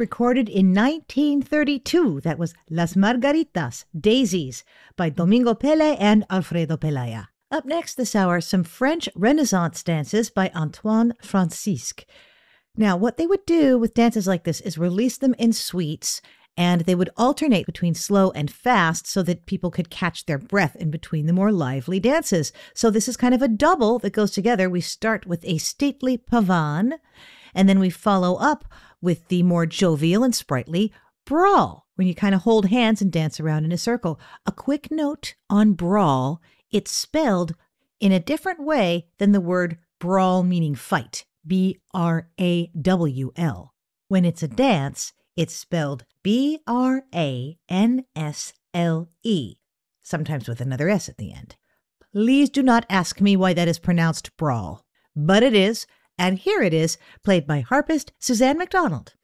recorded in 1932. That was Las Margaritas, Daisies, by Domingo Pele and Alfredo Pelaya. Up next this hour, some French Renaissance dances by Antoine Francisque. Now, what they would do with dances like this is release them in suites, and they would alternate between slow and fast so that people could catch their breath in between the more lively dances. So this is kind of a double that goes together. We start with a stately pavane, and then we follow up with the more jovial and sprightly brawl, when you kind of hold hands and dance around in a circle. A quick note on brawl: it's spelled in a different way than the word brawl, meaning fight, B-R-A-W-L. When it's a dance, it's spelled B-R-A-N-S-L-E, sometimes with another S at the end. Please do not ask me why that is pronounced brawl, but it is, and here it is, played by harpist Suzanne MacDonald.